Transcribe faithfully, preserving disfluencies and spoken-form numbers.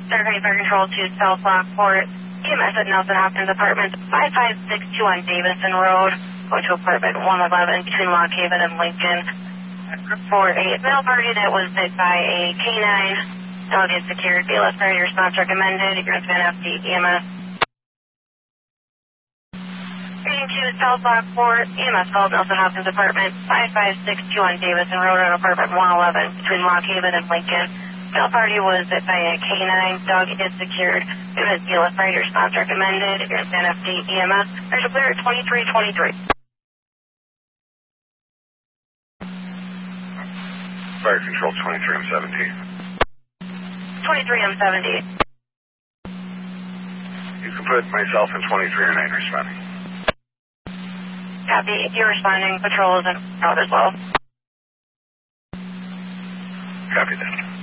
Stargate Fire Control to South Lockport. E M S at Nelson Hopkins Apartments, five five six two on Davison Road. Go to apartment one eleven between Lock Haven and Lincoln. For a male party that was hit by a canine. Dog is secured. B L S priority response recommended. You're going to F D E M S. Reading to South Lockport. E M S called Nelson Hopkins Apartment, five five six two on Davison Road on apartment one eleven between Lock Haven and Lincoln. Male party was hit by a canine. Dog is secured. B L S priority response recommended. You're going to F D E M S. There's a clear at twenty-three twenty-three. Fire Control twenty-three M seventy. twenty-three M seventy. You can put myself in twenty-three or nine responding. Copy. You're responding. Patrol is out as well. Copy that.